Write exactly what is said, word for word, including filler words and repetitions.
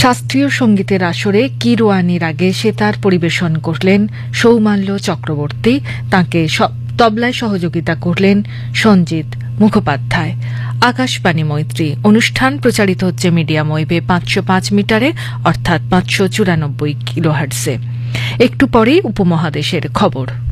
শাস্ত্রীয় সঙ্গীতের আসরে কিরওয়ানির আগে সেতার পরিবেশন করলেন সৌমাল্য চক্রবর্তী। তাঁকে তবলায় সহযোগিতা করলেন সঞ্জিত মুখোপাধ্যায়। আকাশবাণী মৈত্রী অনুষ্ঠান প্রচারিত হচ্ছে মিডিয়াম ওয়েভে পাঁচশো পাঁচ মিটারে অর্থাৎ পাঁচশো চুরানব্বই কিলোহার্টজে। একটু পরেই উপমহাদেশের খবর।